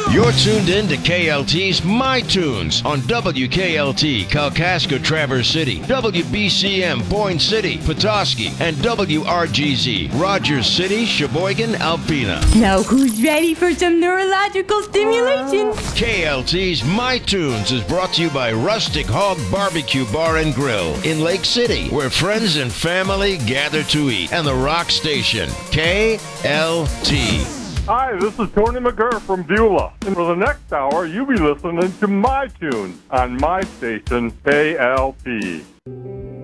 You're tuned in to KLT's My Tunes on WKLT, Kalkaska, Traverse City, WBCM, Boyne City, Petoskey, and WRGZ, Rogers City, Sheboygan, Alpena. Now who's ready for some neurological stimulation? KLT's My Tunes is brought to you by Rustic Hog Barbecue Bar and Grill in Lake City, where friends and family gather to eat, and the Rock Station, KLT. Hi, this is Tony McGurr from Beulah. And for the next hour, you'll be listening to My Tunes on my station, KLP.